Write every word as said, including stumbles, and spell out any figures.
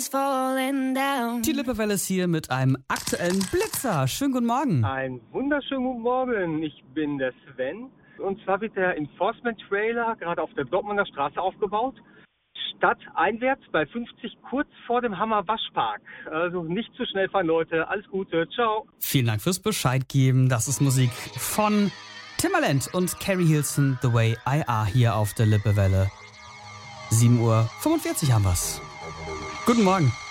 falling down. Die Lippewelle ist hier mit einem aktuellen Blitzer. Schönen guten Morgen. Einen wunderschönen guten Morgen. Ich bin der Sven. Und zwar wird der Enforcement-Trailer gerade auf der Dortmunder Straße aufgebaut. Stadteinwärts bei fünfzig, kurz vor dem Hammer Waschpark. Also nicht zu schnell fahren, Leute. Alles Gute. Ciao. Vielen Dank fürs Bescheid geben. Das ist Musik von Timbaland und Carrie Hilson, The Way I Are, hier auf der Lippewelle. sieben Uhr fünfundvierzig haben wir's. Guten Morgen.